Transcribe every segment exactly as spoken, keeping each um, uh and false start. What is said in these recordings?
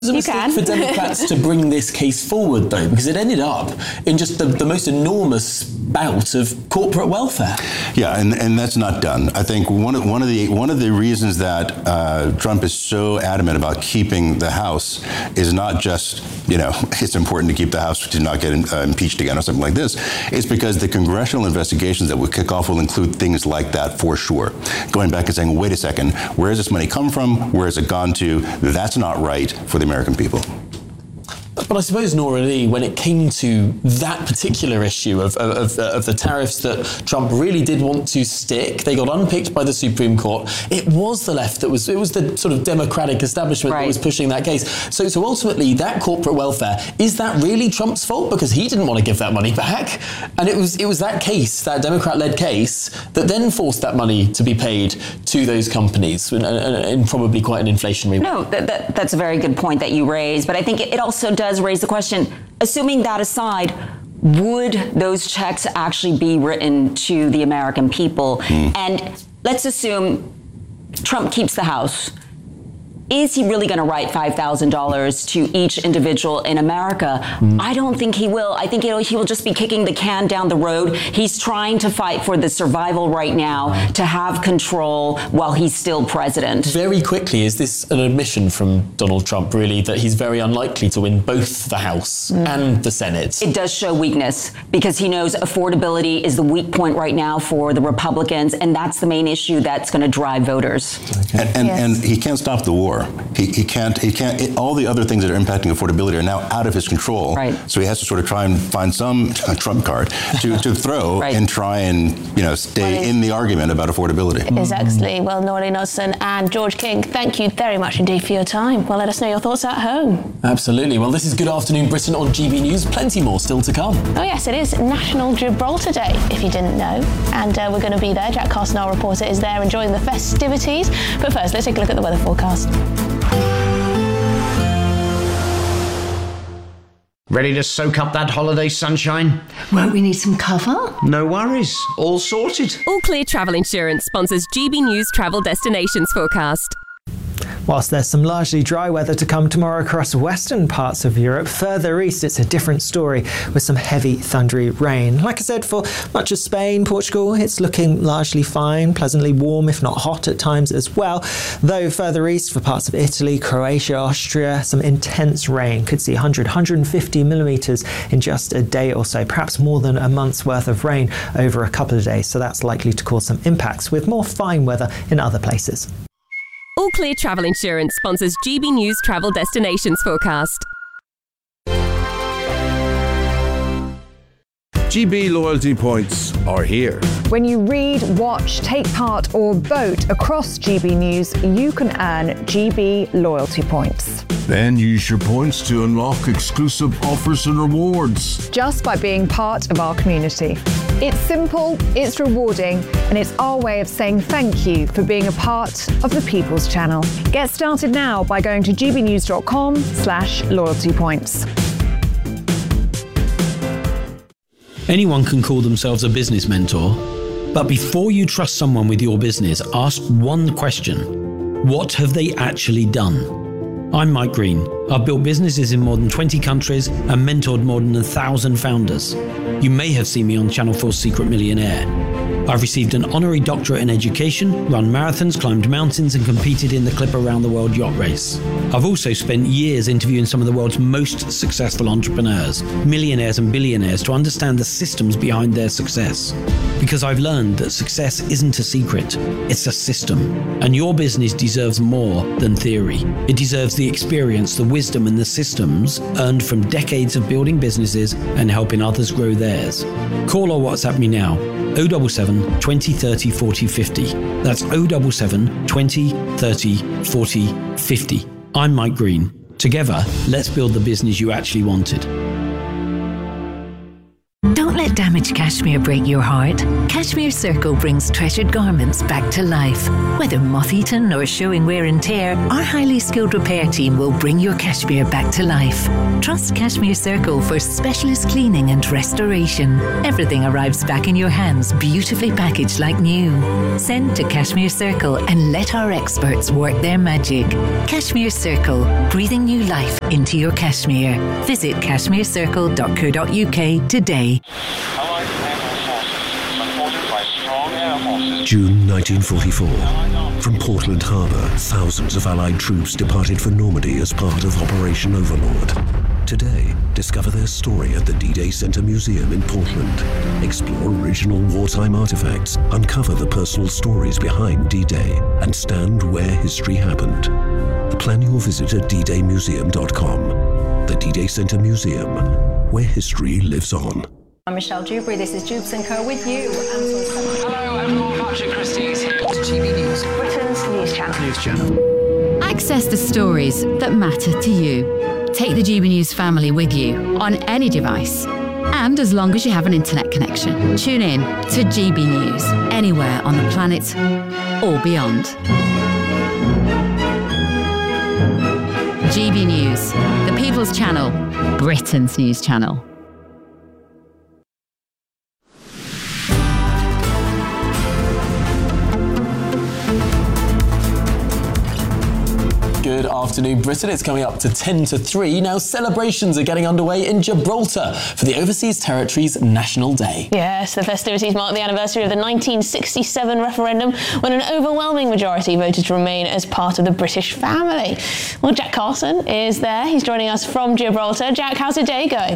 Was it a mistake for Democrats to bring this case forward, though? Because it ended up in just the, the most enormous bout of corporate welfare. Yeah, and, and that's not done. I think one of, one of the one of the reasons that uh, Trump is so adamant about keeping the House is not just, you know, it's important to keep the House to not get uh, impeached again or something like this. It's because the congressional investigations that will kick off will include things like that for sure. Going back and saying, wait a second, where has this money come from? Where has it gone to? That's not right for the American people. But I suppose, Nora Lee, when it came to that particular issue of, of, of the tariffs that Trump really did want to stick, they got unpicked by the Supreme Court. It was the left that was, it was the sort of Democratic establishment right. that was pushing that case. So, so ultimately, that corporate welfare, is that really Trump's fault? Because he didn't want to give that money back. And it was, it was that case, that Democrat-led case, that then forced that money to be paid to those companies in, in probably quite an inflationary way. No, that, that, that's a very good point that you raised. But I think it, it also does raise the question, assuming that aside, would those checks actually be written to the American people? Mm. And let's assume Trump keeps the House. Is he really going to write five thousand dollars to each individual in America? Mm. I don't think he will. I think he will just be kicking the can down the road. He's trying to fight for the survival right now, to have control while he's still president. Very quickly, is this an admission from Donald Trump, really, that he's very unlikely to win both the House mm. and the Senate? It does show weakness, because he knows affordability is the weak point right now for the Republicans, and that's the main issue that's going to drive voters. Okay. And, and, yes. and he can't stop the war. He, he can't, he can't, it, all the other things that are impacting affordability are now out of his control. Right. So he has to sort of try and find some Trump card to, to throw right. and try and, you know, stay right. in the argument about affordability. Exactly. Well, Nora Lee Nelson and George King, thank you very much indeed for your time. Well, let us know your thoughts at home. Absolutely. Well, this is Good Afternoon Britain on G B News. Plenty more still to come. Oh, yes, it is National Gibraltar Day, if you didn't know. And uh, we're going to be there. Jack Carson, our reporter, is there enjoying the festivities. But first, let's take a look at the weather forecast. Ready to soak up that holiday sunshine? Won't we need some cover? No worries. All sorted. All Clear Travel Insurance sponsors G B News Travel Destinations Forecast. Whilst there's some largely dry weather to come tomorrow across western parts of Europe, further east it's a different story with some heavy thundery rain. Like I said, for much of Spain, Portugal, it's looking largely fine, pleasantly warm if not hot at times as well. Though further east for parts of Italy, Croatia, Austria, some intense rain. Could see one hundred, one hundred fifty millimetres in just a day or so, perhaps more than a month's worth of rain over a couple of days. So that's likely to cause some impacts with more fine weather in other places. All Clear Travel Insurance sponsors G B News Travel Destinations Forecast. G B loyalty points are here. When you read, watch, take part or vote across G B News, you can earn G B loyalty points. Then use your points to unlock exclusive offers and rewards. Just by being part of our community. It's simple, it's rewarding, and it's our way of saying thank you for being a part of the People's Channel. Get started now by going to gbnews.com slash loyalty points. Anyone can call themselves a business mentor, but before you trust someone with your business, ask one question. What have they actually done? I'm Mike Green. I've built businesses in more than twenty countries and mentored more than a thousand founders. You may have seen me on Channel four's Secret Millionaire. I've received an honorary doctorate in education, run marathons, climbed mountains and competed in the Clipper Round the World yacht race. I've also spent years interviewing some of the world's most successful entrepreneurs, millionaires and billionaires, to understand the systems behind their success. Because I've learned that success isn't a secret, it's a system. And your business deserves more than theory. It deserves the experience, the wisdom and the systems earned from decades of building businesses and helping others grow theirs. Call or WhatsApp me now. oh seven seven, twenty, thirty, forty, fifty. That's oh seven seven, twenty, thirty, forty, fifty. I'm Mike Green. Together, let's build the business you actually wanted. Don't let damaged cashmere break your heart. Cashmere Circle brings treasured garments back to life. Whether moth-eaten or showing wear and tear, our highly skilled repair team will bring your cashmere back to life. Trust Cashmere Circle for specialist cleaning and restoration. Everything arrives back in your hands, beautifully packaged like new. Send to Cashmere Circle and let our experts work their magic. Cashmere Circle, breathing new life into your cashmere. Visit cashmere circle dot co dot uk today. June nineteen forty-four. From Portland Harbour, thousands of Allied troops departed for Normandy as part of Operation Overlord. Today, discover their story at the D-Day Center Museum in Portland. Explore original wartime artifacts, uncover the personal stories behind D-Day, and stand where history happened. Plan your visit at d day museum dot com. The D-Day Center Museum, where history lives on. I'm Michelle Dewberry, this is Jubes and Co with you. Hello everyone, Patrick Christie is here to G B News, Britain's news channel. News channel. Access the stories that matter to you. Take the G B News family with you on any device. And as long as you have an internet connection, tune in to G B News anywhere on the planet or beyond. G B News, the People's Channel, Britain's news channel. Good afternoon, Britain. It's coming up to ten to three. Now, celebrations are getting underway in Gibraltar for the Overseas Territories National Day. Yes, the festivities mark the anniversary of the nineteen sixty-seven referendum when an overwhelming majority voted to remain as part of the British family. Well, Jack Carson is there. He's joining us from Gibraltar. Jack, how's your day going?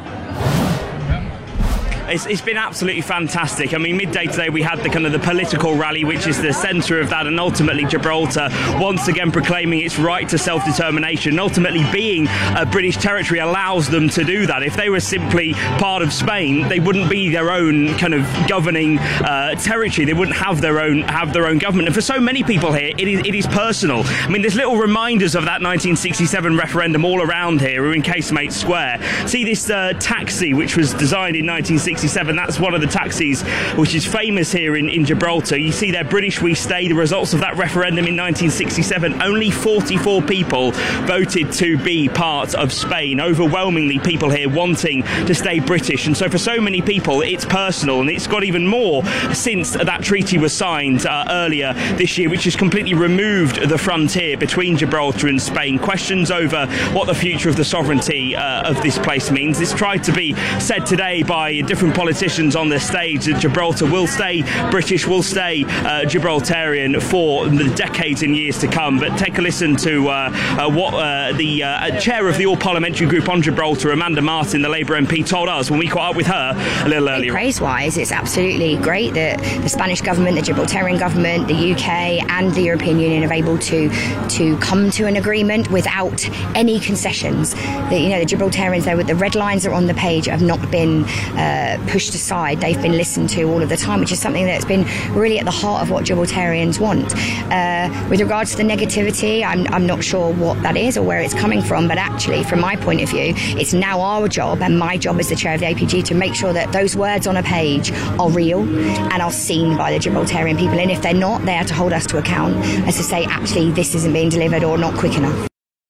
It's, it's been absolutely fantastic. I mean, midday today we had the kind of the political rally, which is the centre of that, and ultimately Gibraltar once again proclaiming its right to self-determination. Ultimately, being a British territory allows them to do that. If they were simply part of Spain, they wouldn't be their own kind of governing uh, territory. They wouldn't have their own have their own government. And for so many people here, it is it is personal. I mean, there's little reminders of that nineteen sixty-seven referendum all around here. We're in Casemate Square. See this uh, taxi, which was designed in nineteen sixty-seven. That's one of the taxis which is famous here in, in Gibraltar. You see there, British We Stay, the results of that referendum in nineteen sixty-seven. Only forty-four people voted to be part of Spain. Overwhelmingly people here wanting to stay British. And so for so many people, it's personal, and it's got even more since that treaty was signed uh, earlier this year, which has completely removed the frontier between Gibraltar and Spain. Questions over what the future of the sovereignty uh, of this place means. It's tried to be said today by different politicians on the stage that Gibraltar will stay British, will stay uh, Gibraltarian for the decades and years to come. But take a listen to uh, uh, what uh, the uh, chair of the All-Parliamentary Group on Gibraltar, Amanda Martin, the Labour M P, told us when we caught up with her a little earlier. Praise-wise, it's absolutely great that the Spanish government, the Gibraltarian government, the U K and the European Union are able to to come to an agreement without any concessions. The, you know, the Gibraltarians, there, the red lines are on the page, have not been uh, pushed aside. They've been listened to all of the time, which is something that's been really at the heart of what Gibraltarians want. Uh, with regards to the negativity, I'm, I'm not sure what that is or where it's coming from, but actually, from my point of view, it's now our job, and my job as the chair of the A P G, to make sure that those words on a page are real and are seen by the Gibraltarian people. And if they're not, they have to hold us to account as to say, actually, this isn't being delivered or not quick enough.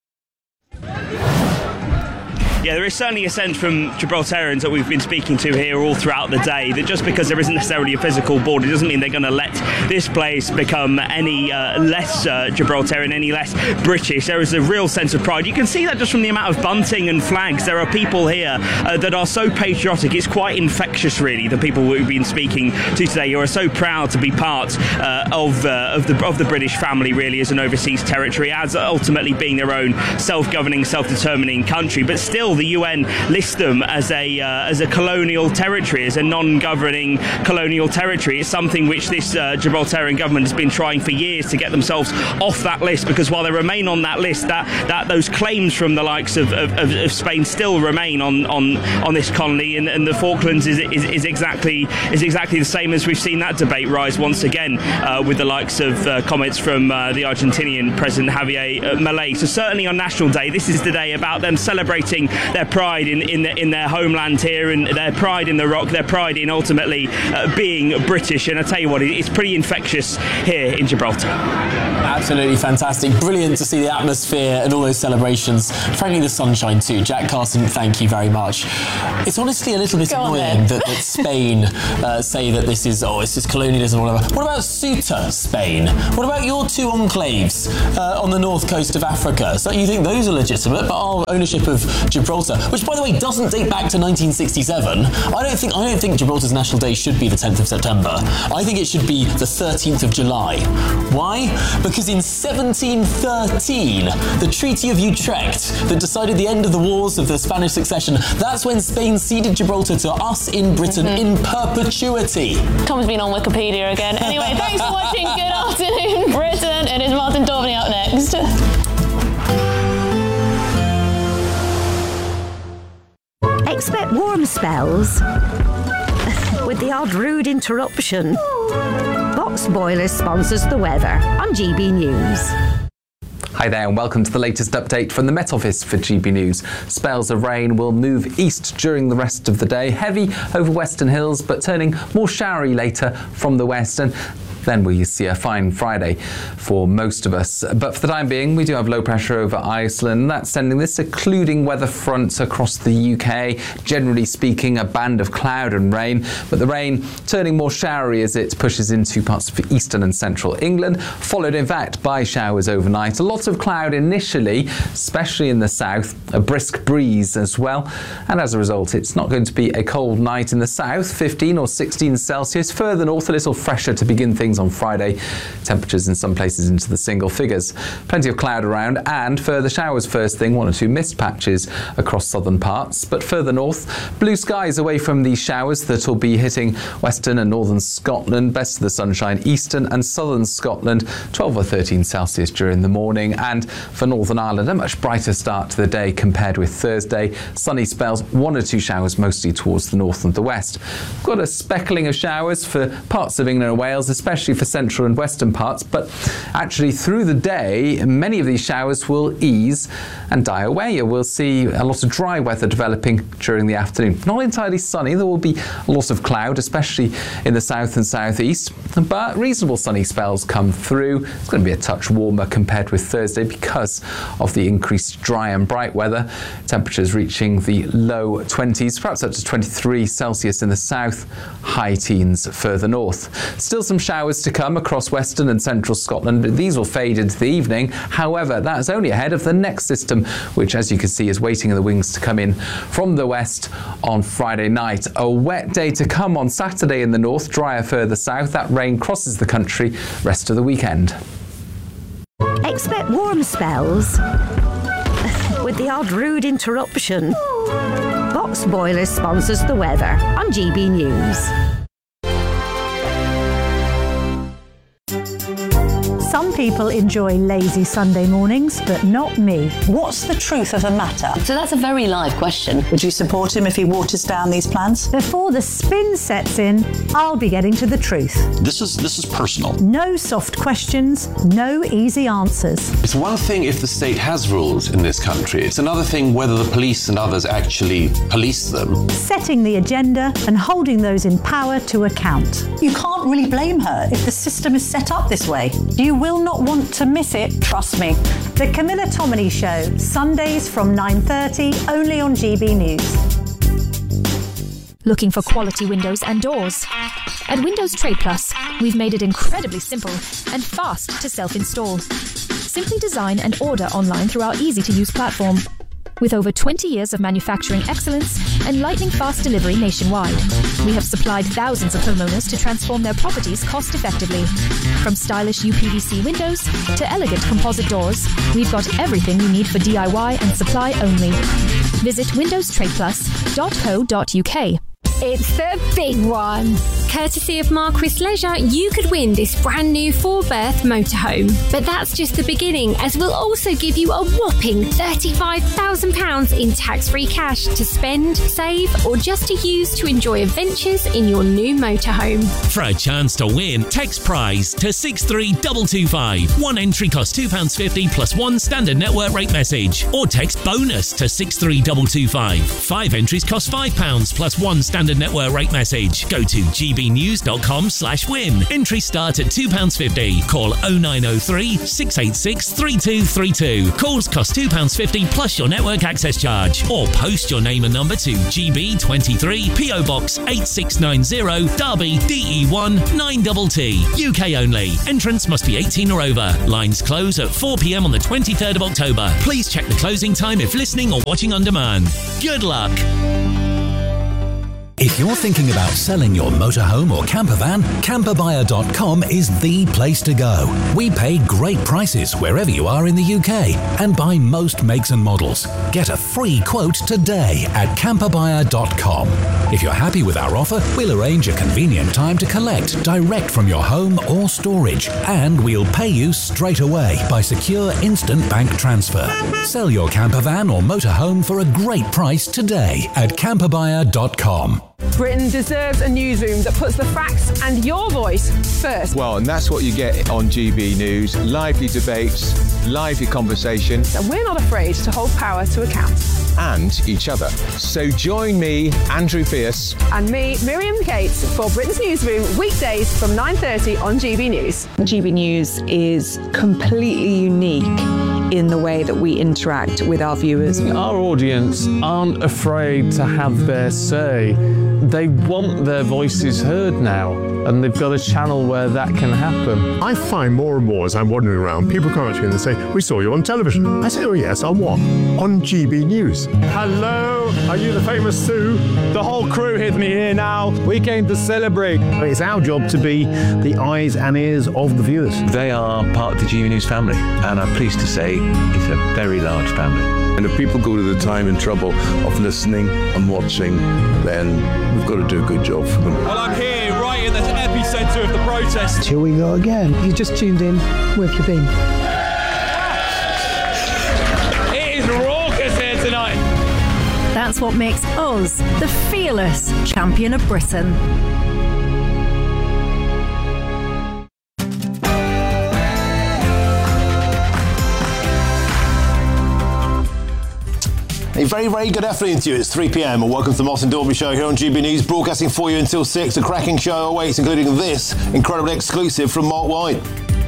Yeah, there is certainly a sense from Gibraltarians that we've been speaking to here all throughout the day that just because there isn't necessarily a physical border doesn't mean they're going to let this place become any uh, less uh, Gibraltarian, any less British. There is a real sense of pride. You can see that just from the amount of bunting and flags. There are people here uh, that are so patriotic. It's quite infectious, really, the people we've been speaking to today who are so proud to be part uh, of, uh, of, the, of the British family, really, as an overseas territory, as ultimately being their own self-governing, self-determining country. But still, the U N lists them as a uh, as a colonial territory, as a non-governing colonial territory. It's something which this uh, Gibraltarian government has been trying for years to get themselves off that list, because while they remain on that list, that, that those claims from the likes of, of, of Spain still remain on on, on this colony, and, and the Falklands is, is is exactly is exactly the same, as we've seen that debate rise once again uh, with the likes of uh, comments from uh, the Argentinian President Javier uh, Milei. So certainly on National Day, this is the day about them celebrating their pride in in, the, in their homeland here, and their pride in the rock, their pride in ultimately uh, being British. And I tell you what, it's pretty infectious here in Gibraltar. Absolutely fantastic. Brilliant to see the atmosphere and all those celebrations. Frankly, the sunshine too. Jack Carson, thank you very much. It's honestly a little bit Go annoying that, that Spain uh, say that this is, oh, it's just colonialism or whatever. What about Ceuta, Spain? What about your two enclaves uh, on the north coast of Africa? So you think those are legitimate, but our ownership of Gibraltar, which by the way doesn't date back to nineteen sixty-seven, I don't think I don't think Gibraltar's National Day should be the tenth of September. I think it should be the thirteenth of July. Why? Because in seventeen thirteen, the Treaty of Utrecht that decided the end of the wars of the Spanish succession, that's when Spain ceded Gibraltar to us in Britain mm-hmm. in perpetuity. Tom's been on Wikipedia again. Anyway, thanks for watching. Good afternoon, Britain. It is Martin Daubney up next. Expect warm spells with the odd rude interruption. Box Boilers sponsors the weather on G B News. Hi there and welcome to the latest update from the Met Office for G B News. Spells of rain will move east during the rest of the day, heavy over Western Hills but turning more showery later from the west, and then we see a fine Friday for most of us. But for the time being, we do have low pressure over Iceland. That's sending this secluding weather front across the U K. Generally speaking, a band of cloud and rain, but the rain turning more showery as it pushes into parts of eastern and central England, followed in fact by showers overnight. A lot of cloud initially, especially in the south, a brisk breeze as well. And as a result, it's not going to be a cold night in the south, fifteen or sixteen Celsius. Further north, a little fresher to begin things on Friday. Temperatures in some places into the single figures. Plenty of cloud around and further showers first thing, one or two mist patches across southern parts. But further north, blue skies away from these showers that will be hitting western and northern Scotland. Best of the sunshine, eastern and southern Scotland, twelve or thirteen Celsius during the morning. And for Northern Ireland, a much brighter start to the day compared with Thursday. Sunny spells, one or two showers mostly towards the north and the west. We've got a speckling of showers for parts of England and Wales, especially for central and western parts, but actually through the day many of these showers will ease and die away. We'll see a lot of dry weather developing during the afternoon. Not entirely sunny, there will be a lot of cloud, especially in the south and southeast, but reasonable sunny spells come through. It's going to be a touch warmer compared with Thursday because of the increased dry and bright weather. Temperatures reaching the low twenties, perhaps up to twenty-three Celsius in the south, high teens further north. Still some showers to come across western and central Scotland, but these will fade into the evening. However, that's only ahead of the next system, which, as you can see, is waiting in the wings to come in from the west on Friday night. A wet day to come on Saturday in the north, drier further south. That rain crosses the country rest of the weekend. Expect warm spells with the odd rude interruption. Box Boilers sponsors the weather on G B News. Some people enjoy lazy Sunday mornings, but not me. What's the truth of the matter? So that's a very live question. Would you support him if he waters down these plans? Before the spin sets in, I'll be getting to the truth. This is this is personal. No soft questions, no easy answers. It's one thing if the state has rules in this country. It's another thing whether the police and others actually police them. Setting the agenda and holding those in power to account. You can't really blame her if the system is set up this way. You will not want to miss it, trust me. The Camilla Tominey Show, Sundays from nine thirty, only on G B News. Looking for quality windows and doors? At Windows Trade Plus, we've made it incredibly simple and fast to self-install. Simply design and order online through our easy-to-use platform. With over twenty years of manufacturing excellence and lightning-fast delivery nationwide, we have supplied thousands of homeowners to transform their properties cost-effectively. From stylish U P V C windows to elegant composite doors, we've got everything you need for D I Y and supply only. Visit windows trade plus dot co dot uk. It's the big one. Courtesy of Marquis Leisure, you could win this brand new four-berth motorhome. But that's just the beginning, as we'll also give you a whopping thirty-five thousand pounds in tax-free cash to spend, save, or just to use to enjoy adventures in your new motorhome. For a chance to win, text prize to six three two two five. One entry costs two pounds fifty plus one standard network rate message. Or text bonus to six three two two five. Five entries cost five pounds plus one standard network rate message. Go to g b news dot com slash win. Entries start at two pounds fifty. Call oh nine oh three, six eight six, three two three two. Calls cost two pounds fifty plus your network access charge. Or post your name and number to G B twenty-three, P O Box eight six nine zero, Derby, D E one nine T T. U K only. Entrance must be eighteen or over. Lines close at four p m on the twenty-third of October. Please check the closing time if listening or watching on demand. Good luck. If you're thinking about selling your motorhome or camper van, camper buyer dot com is the place to go. We pay great prices wherever you are in the U K and buy most makes and models. Get a free quote today at camper buyer dot com. If you're happy with our offer, we'll arrange a convenient time to collect direct from your home or storage, and we'll pay you straight away by secure instant bank transfer. Sell your camper van or motorhome for a great price today at camper buyer dot com. Britain deserves a newsroom that puts the facts and your voice first. Well, and that's what you get on G B News. Lively debates, lively conversation. And we're not afraid to hold power to account. And each other. So join me, Andrew Fierce. And me, Miriam Cates, for Britain's Newsroom, weekdays from nine thirty on G B News. G B News is completely unique in the way that we interact with our viewers. Our audience aren't afraid to have their say. They want their voices heard now, and they've got a channel where that can happen. I find more and more as I'm wandering around, people come up to me and they say, "We saw you on television." I say, "Oh yes, on what?" "On G B News." Hello, are you the famous Sue? The whole crew hit me here now. We came to celebrate. It's our job to be the eyes and ears of the viewers. They are part of the G B News family, and I'm pleased to say it's a very large family. And if people go to the time and trouble of listening and watching, then we've got to do a good job for them. Well, I'm here right in the epicentre of the protest. Here we go again. You just tuned in. Where have you been? It is raucous here tonight. That's what makes us the fearless champion of Britain. A very, very good afternoon to you. It's three p m and welcome to the Martin Dorby Show here on G B News, broadcasting for you until six. A cracking show awaits, including this incredible exclusive from Mark White.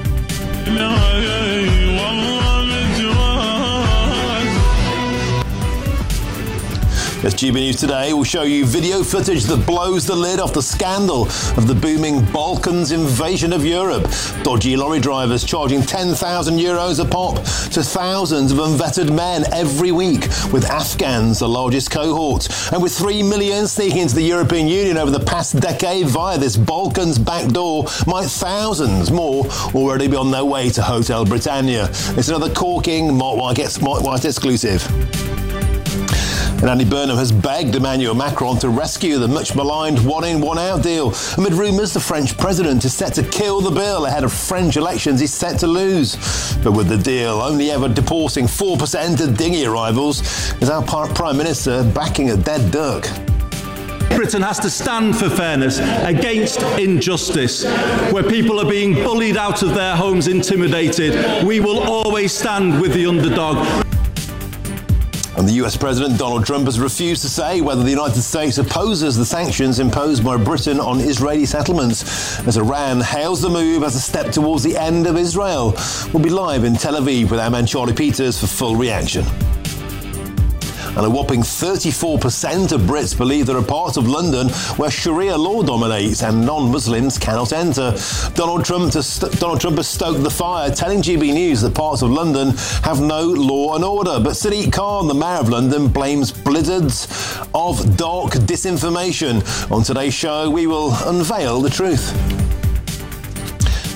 As G B News Today will show you video footage that blows the lid off the scandal of the booming Balkans invasion of Europe. Dodgy lorry drivers charging ten thousand euros a pop to thousands of unvetted men every week, with Afghans the largest cohort. And with three million sneaking into the European Union over the past decade via this Balkans backdoor, might thousands more already be on their way to Hotel Britannia. It's another corking Mark White, Mark White exclusive. And Andy Burnham has begged Emmanuel Macron to rescue the much-maligned one-in, one-out deal. Amid rumours the French president is set to kill the bill ahead of French elections he's set to lose. But with the deal only ever deporting four percent of dinghy arrivals, is our Prime Minister backing a dead duck? Britain has to stand for fairness against injustice. Where people are being bullied out of their homes, intimidated, we will always stand with the underdog. And the U S President Donald Trump has refused to say whether the United States opposes the sanctions imposed by Britain on Israeli settlements, as Iran hails the move as a step towards the end of Israel. We'll be live in Tel Aviv with our man Charlie Peters for full reaction. And a whopping thirty-four percent of Brits believe there are parts of London where Sharia law dominates and non-Muslims cannot enter. Donald Trump, st- Donald Trump has stoked the fire, telling G B News that parts of London have no law and order. But Sadiq Khan, the Mayor of London, blames blizzards of dark disinformation. On today's show, we will unveil the truth.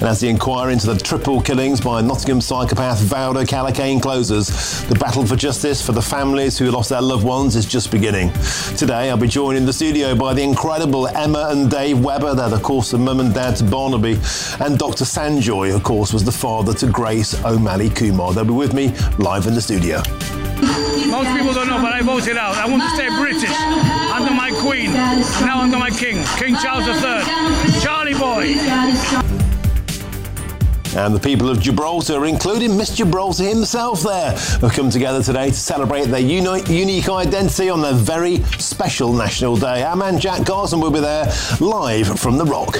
And as the inquiry into the triple killings by Nottingham psychopath Valdo Calacane closes, the battle for justice for the families who lost their loved ones is just beginning. Today, I'll be joined in the studio by the incredible Emma and Dave Webber. They're, of course, the mum and dad to Barnaby. And Doctor Sanjoy, of course, was the father to Grace O'Malley Kumar. They'll be with me live in the studio. Most people don't know, but I voted out. I want to stay British under my Queen, now under my King, King Charles the Third. Charlie boy. And the people of Gibraltar, including Miss Gibraltar himself there, have come together today to celebrate their uni- unique identity on their very special National Day. Our man Jack Carson will be there live from The Rock.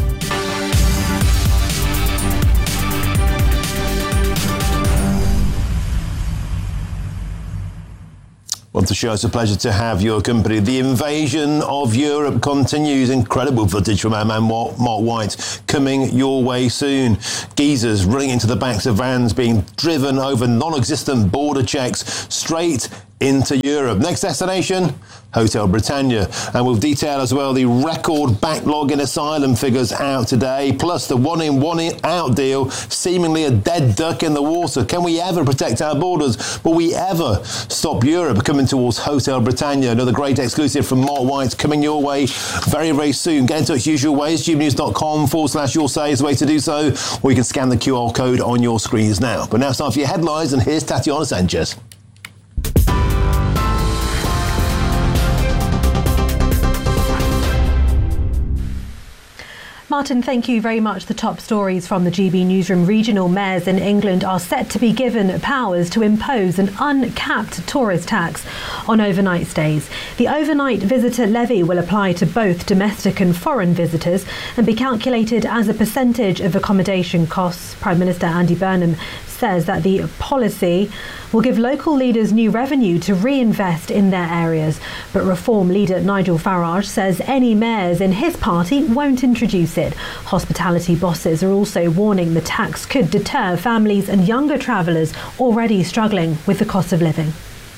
Well, the show, it's a pleasure to have your company. The invasion of Europe continues. Incredible footage from our man Mark White coming your way soon. Geezers running into the backs of vans, being driven over non-existent border checks straight into Europe. Next destination, Hotel Britannia. And we'll detail as well the record backlog in asylum figures out today, plus the one in, one out deal, seemingly a dead duck in the water. Can we ever protect our borders? Will we ever stop Europe coming towards Hotel Britannia? Another great exclusive from Mark White coming your way very, very soon. Get in touch usual ways, gbnews.com forward slash your say is the way to do so, or you can scan the Q R code on your screens now. But now it's time for your headlines, and here's Tatiana Sanchez. Martin, thank you very much. The top stories from the G B Newsroom. Regional mayors in England are set to be given powers to impose an uncapped tourist tax on overnight stays. The overnight visitor levy will apply to both domestic and foreign visitors and be calculated as a percentage of accommodation costs. Prime Minister Andy Burnham says that the policy will give local leaders new revenue to reinvest in their areas. But Reform leader Nigel Farage says any mayors in his party won't introduce it. Hospitality bosses are also warning the tax could deter families and younger travellers already struggling with the cost of living.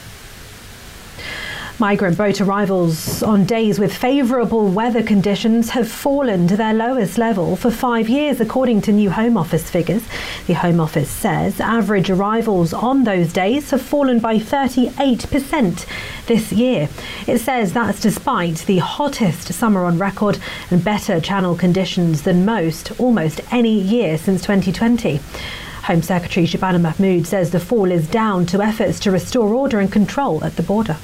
Migrant boat arrivals on days with favourable weather conditions have fallen to their lowest level for five years, according to new Home Office figures. The Home Office says average arrivals on those days have fallen by thirty-eight percent this year. It says that's despite the hottest summer on record and better channel conditions than most, almost any year since twenty twenty. Home Secretary Shabana Mahmood says the fall is down to efforts to restore order and control at the border.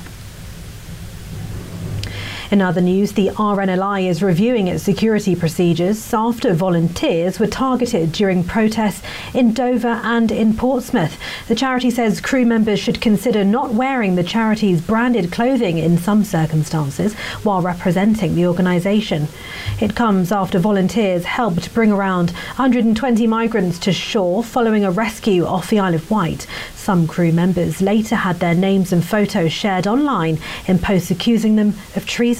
In other news, the R N L I is reviewing its security procedures after volunteers were targeted during protests in Dover and in Portsmouth. The charity says crew members should consider not wearing the charity's branded clothing in some circumstances while representing the organisation. It comes after volunteers helped bring around one hundred twenty migrants to shore following a rescue off the Isle of Wight. Some crew members later had their names and photos shared online in posts accusing them of treason.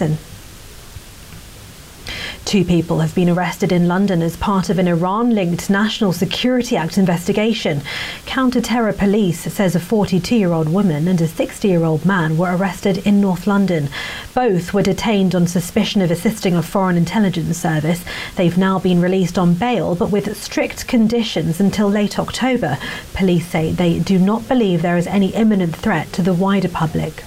Two people have been arrested in London as part of an Iran-linked National Security Act investigation. Counter-terror police says a forty-two-year-old woman and a sixty-year-old man were arrested in North London. Both were detained on suspicion of assisting a foreign intelligence service. They've now been released on bail, but with strict conditions until late October. Police say they do not believe there is any imminent threat to the wider public.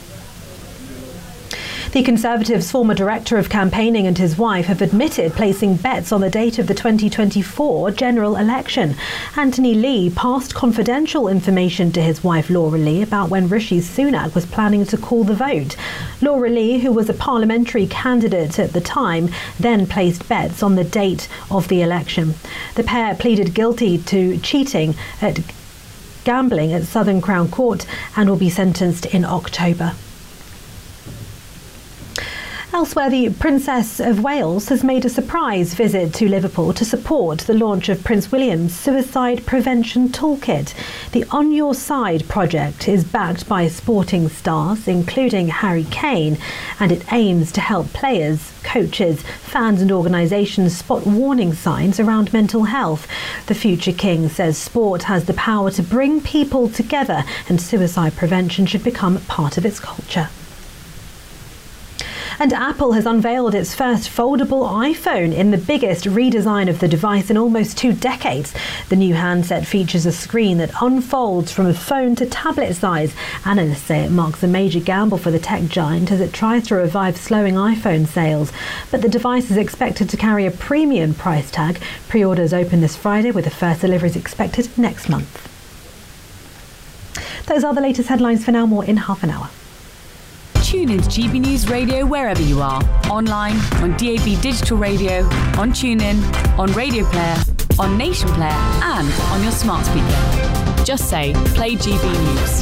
The Conservatives' former director of campaigning and his wife have admitted placing bets on the date of the twenty twenty-four general election. Anthony Lee passed confidential information to his wife Laura Lee about when Rishi Sunak was planning to call the vote. Laura Lee, who was a parliamentary candidate at the time, then placed bets on the date of the election. The pair pleaded guilty to cheating at gambling at Southern Crown Court and will be sentenced in October. Elsewhere, the Princess of Wales has made a surprise visit to Liverpool to support the launch of Prince William's Suicide Prevention Toolkit. The On Your Side project is backed by sporting stars, including Harry Kane, and it aims to help players, coaches, fans and organisations spot warning signs around mental health. The future king says sport has the power to bring people together and suicide prevention should become part of its culture. And Apple has unveiled its first foldable iPhone in the biggest redesign of the device in almost two decades. The new handset features a screen that unfolds from a phone to tablet size. Analysts say it marks a major gamble for the tech giant as it tries to revive slowing iPhone sales. But the device is expected to carry a premium price tag. Pre-orders open this Friday with the first deliveries expected next month. Those are the latest headlines for now. More in half an hour. Tune into G B News Radio wherever you are. Online, on D A B Digital Radio, on TuneIn, on Radio Player, on Nation Player and on your smart speaker. Just say, play G B News.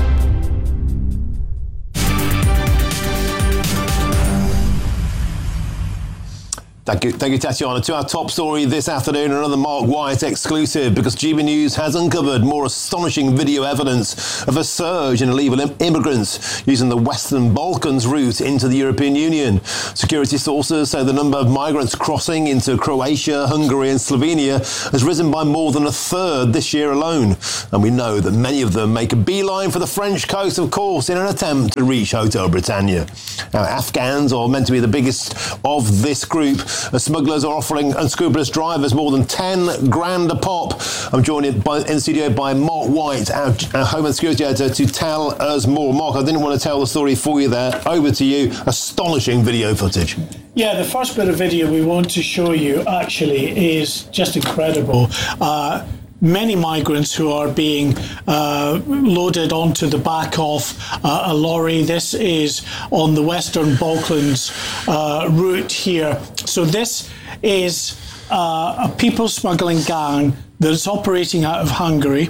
Thank you, thank you, Tatiana. To our top story this afternoon, another Mark White exclusive, because G B News has uncovered more astonishing video evidence of a surge in illegal im- immigrants using the Western Balkans route into the European Union. Security sources say the number of migrants crossing into Croatia, Hungary and Slovenia has risen by more than a third this year alone. And we know that many of them make a beeline for the French coast, of course, in an attempt to reach Hotel Britannia. Now, Afghans are meant to be the biggest of this group. The smugglers are offering unscrupulous drivers more than ten grand a pop. I'm joined in, by, in the studio by Mark White, our, our Home and Security Editor, to tell us more. Mark, I didn't want to tell the story for you there. Over to you. Astonishing video footage. Yeah, the first bit of video we want to show you actually is just incredible. Uh, Many migrants who are being uh, loaded onto the back of uh, a lorry. This is on the Western Balkans uh, route here. So this is uh, a people smuggling gang that's operating out of Hungary,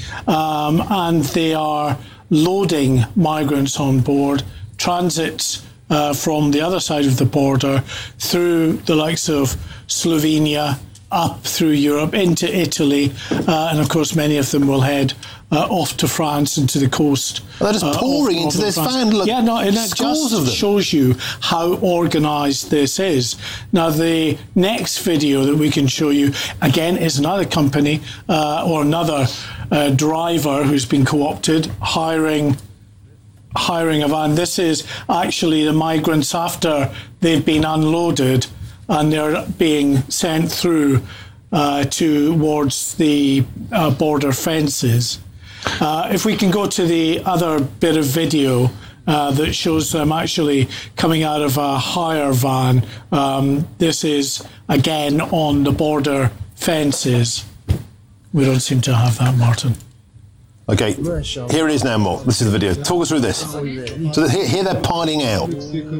um, and they are loading migrants on board, transits uh, from the other side of the border through the likes of Slovenia, up through Europe into Italy, uh, and of course many of them will head uh, off to France and to the coast. They're just pouring uh, of, into of this France. van. Look, yeah, no, and it just shows you how organised this is. Now, the next video that we can show you again is another company uh, or another uh, driver who's been co-opted hiring. hiring a van. This is actually the migrants after they've been unloaded and they're being sent through uh, towards the uh, border fences. Uh, if we can go to the other bit of video uh, that shows them actually coming out of a hire van. Um, this is, again, on the border fences. We don't seem to have that, Martin. OK, here it is now, Mark. This is the video. Talk us through this. So here, here they're piling out.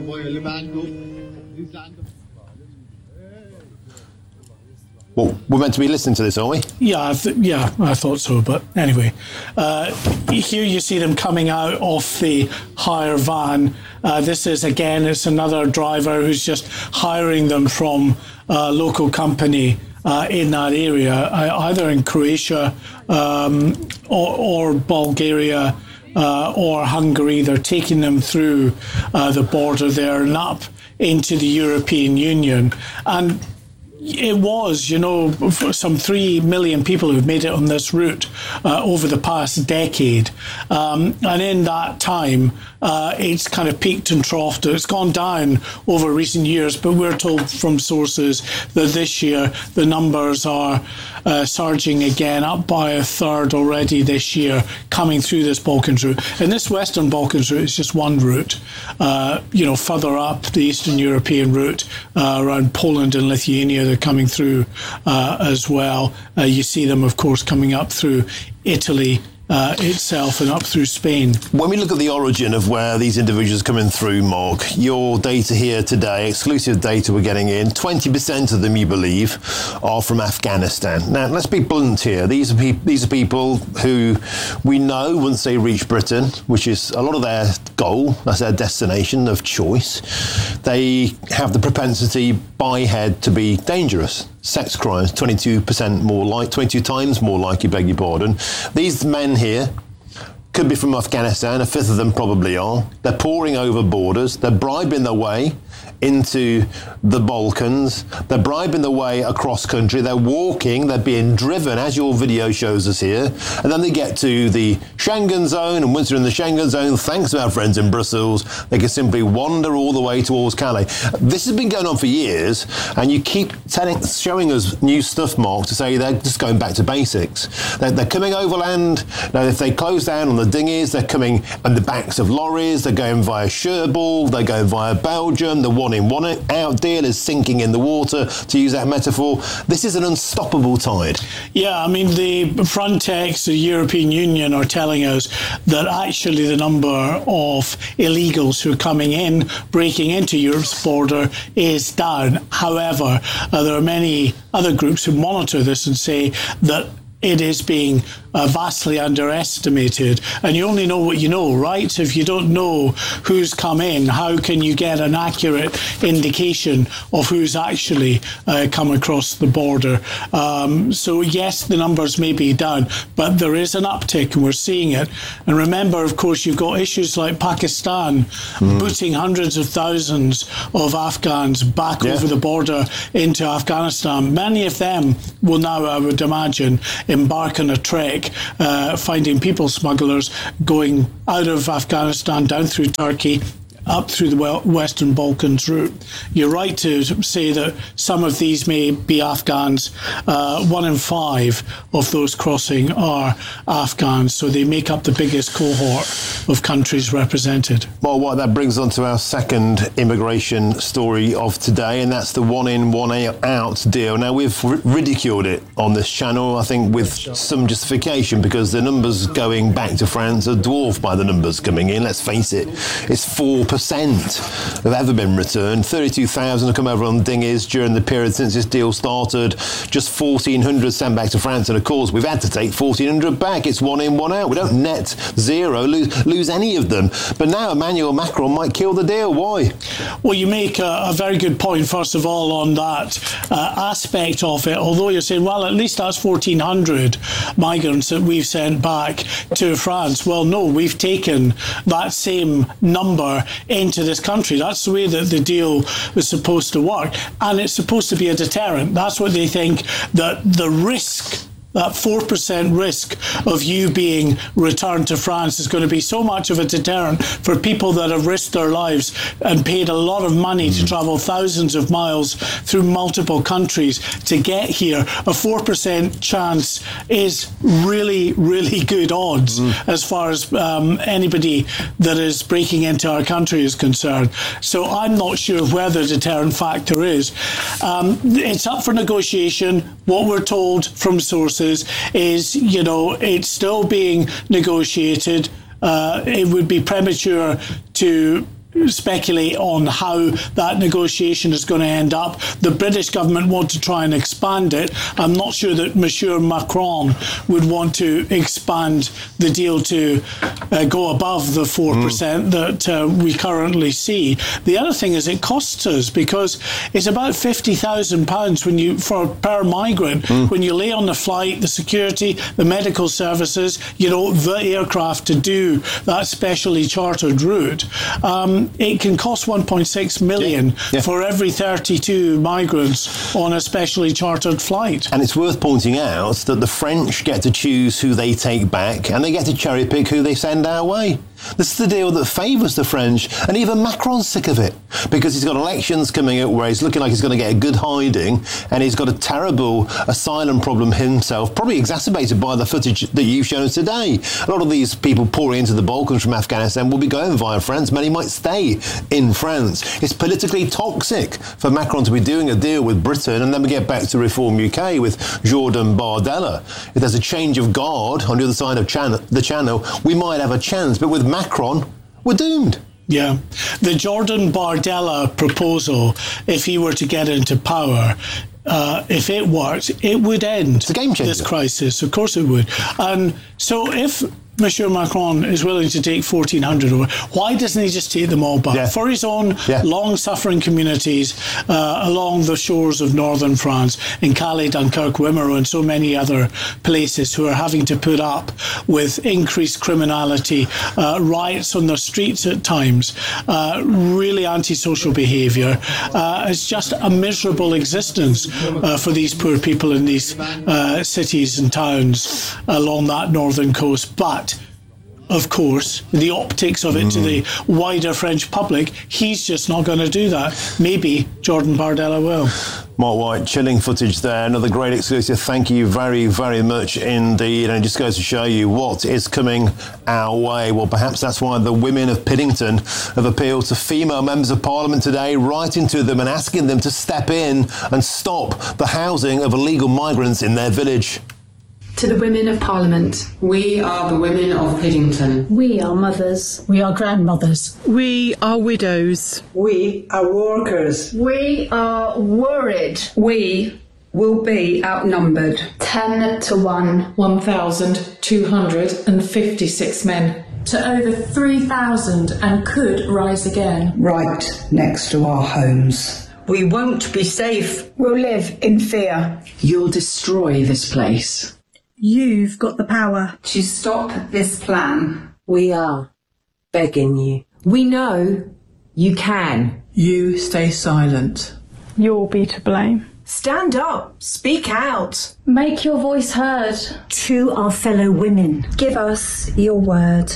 Well, we're meant to be listening to this, aren't we? Yeah, I th- yeah, I thought so. But anyway, uh, here you see them coming out of the hire van. Uh, this is, again, it's another driver who's just hiring them from a local company uh, in that area, uh, either in Croatia um, or, or Bulgaria uh, or Hungary. They're taking them through uh, the border there and up into the European Union. And it was, you know, some three million people who've made it on this route uh, over the past decade. Um, and in that time, uh, it's kind of peaked and troughed. It's gone down over recent years, but we're told from sources that this year the numbers are uh, surging again, up by a third already this year, coming through this Balkans route. And this Western Balkans route is just one route. Uh, you know, further up the Eastern European route, uh, around Poland and Lithuania, they're coming through uh, as well. Uh, you see them, of course, coming up through Italy uh, itself and up through Spain. When we look at the origin of where these individuals are coming through, Mark, your data here today, exclusive data we're getting in, twenty percent of them, you believe, are from Afghanistan. Now, let's be blunt here. These are, pe- these are people who we know once they reach Britain, which is a lot of their goal, that's their destination of choice, they have the propensity by head to be dangerous. Sex crimes, twenty-two percent more like, twenty-two times more likely, beg your pardon. These men here could be from Afghanistan. A fifth of them probably are. They're pouring over borders. They're bribing their way into the Balkans. They're bribing their way across country. They're walking. They're being driven, as your video shows us here. And then they get to the Schengen zone. And once they're in the Schengen zone, thanks to our friends in Brussels, they can simply wander all the way towards Calais. This has been going on for years. And you keep telling, showing us new stuff, Mark, to say they're just going back to basics. They're, they're coming overland. Now, if they close down on the dinghies, they're coming on the backs of lorries. They're going via Cherbourg. They're going via Belgium. The one in, one out deal is sinking in the water, to use that metaphor. This is an unstoppable tide. Yeah, I mean, the Frontex, the European Union, are telling us that actually the number of illegals who are coming in, breaking into Europe's border, is down. However, uh, there are many other groups who monitor this and say that it is being uh, vastly underestimated. And you only know what you know, right? So if you don't know who's come in, how can you get an accurate indication of who's actually uh, come across the border? Um, so yes, the numbers may be down, but there is an uptick and we're seeing it. And remember, of course, you've got issues like Pakistan mm. booting hundreds of thousands of Afghans back yeah. over the border into Afghanistan. Many of them will now, I would imagine, embark on a trek, uh, finding people smugglers going out of Afghanistan, down through Turkey, up through the Western Balkans route. You're right to say that some of these may be Afghans. Uh, one in five of those crossing are Afghans, so they make up the biggest cohort of countries represented. Well, what that brings on to our second immigration story of today, and that's the one in, one out deal. Now, we've r- ridiculed it on this channel, I think, with some justification, because the numbers going back to France are dwarfed by the numbers coming in. Let's face it, it's four percent have ever been returned. thirty-two thousand have come over on dinghies during the period since this deal started. Just fourteen hundred sent back to France, and of course we've had to take fourteen hundred back. It's one in, one out. We don't net zero, lose, lose any of them. But now Emmanuel Macron might kill the deal. Why? Well, you make a, a very good point, first of all, on that uh, aspect of it. Although you're saying, well, at least that's fourteen hundred migrants that we've sent back to France. Well, no, we've taken that same number into this country. That's the way that the deal was supposed to work, and it's supposed to be a deterrent. That's what they think, that the risk, that four percent risk of you being returned to France is going to be so much of a deterrent for people that have risked their lives and paid a lot of money to travel thousands of miles through multiple countries to get here. A four percent chance is really, really good odds mm. as far as um, anybody that is breaking into our country is concerned. So I'm not sure where the deterrent factor is. Um, it's up for negotiation. What we're told from sources is, you know, it's still being negotiated. Uh, it would be premature to speculate on how that negotiation is going to end up. The British government want to try and expand it. I'm not sure that Monsieur Macron would want to expand the deal to uh, go above the four percent mm. that uh, we currently see. The other thing is it costs us, because it's about fifty thousand pounds when you for per migrant mm. when you lay on the flight, the security, the medical services, you know, the aircraft to do that specially chartered route. Um, it can cost one point six million yeah. Yeah. for every thirty-two migrants on a specially chartered flight. And it's worth pointing out that the French get to choose who they take back, and they get to cherry pick who they send our way. This is the deal that favours the French, and even Macron's sick of it, because he's got elections coming up where he's looking like he's going to get a good hiding, and he's got a terrible asylum problem himself, probably exacerbated by the footage that you've shown us today. A lot of these people pouring into the Balkans from Afghanistan will be going via France. Many might stay in France. It's politically toxic for Macron to be doing a deal with Britain, and then we get back to Reform U K with Jordan Bardella. If there's a change of guard on the other side of chan- the channel, we might have a chance, but with Macron, we're doomed. Yeah. The Jordan Bardella proposal, if he were to get into power, uh, if it worked, it would end it's a game changer. This crisis. Of course it would. And so if Monsieur Macron is willing to take fourteen hundred over, why doesn't he just take them all back? Yeah. For his own yeah. long-suffering communities uh, along the shores of northern France, in Calais, Dunkirk, Wimereux, and so many other places who are having to put up with increased criminality, uh, riots on the streets at times, uh, really antisocial behaviour. Uh, it's just a miserable existence uh, for these poor people in these uh, cities and towns along that northern coast. But of course, the optics of it mm. to the wider French public, he's just not going to do that. Maybe Jordan Bardella will. Mark White, chilling footage there. Another great exclusive. Thank you very, very much indeed. And it just goes to show you what is coming our way. Well, perhaps that's why the women of Piddington have appealed to female members of Parliament today, writing to them and asking them to step in and stop the housing of illegal migrants in their village. To the women of Parliament. We are the women of Piddington. We are mothers. We are grandmothers. We are widows. We are workers. We are worried. We will be outnumbered. Ten to one. one thousand two hundred fifty-six men. To over three thousand and could rise again. Right next to our homes. We won't be safe. We'll live in fear. You'll destroy this place. You've got the power to stop this plan. We are begging you. We know you can. You stay silent. You'll be to blame. Stand up. Speak out. Make your voice heard. To our fellow women. Give us your word.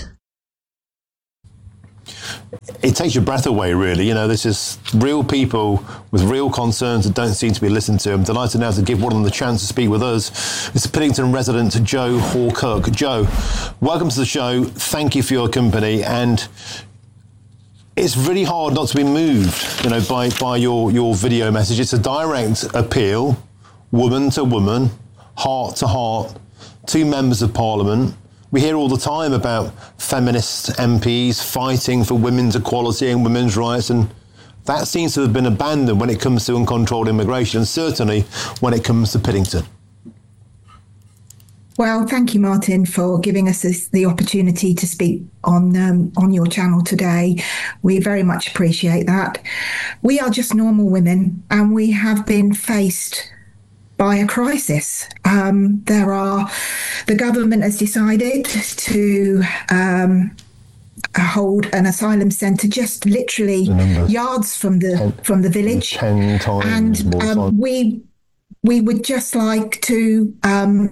It takes your breath away, really. You know, this is real people with real concerns that don't seem to be listened to. I'm delighted now to give one of them the chance to speak with us. It's Piddington resident Joe Hall-Cook. Joe, welcome to the show. Thank you for your company. And it's really hard not to be moved, you know, by, by your, your video message. It's a direct appeal, woman to woman, heart to heart, to members of Parliament. We hear all the time about feminist M Ps fighting for women's equality and women's rights, and that seems to have been abandoned when it comes to uncontrolled immigration, and certainly when it comes to Piddington. Well, thank you, Martin, for giving us this, the opportunity to speak on um, on your channel today. We very much appreciate that. We are just normal women, and we have been faced by a crisis. Um, there are, the government has decided to um, hold an asylum centre just literally yards from the ten, from the village, ten times and more um, we we would just like to. Um,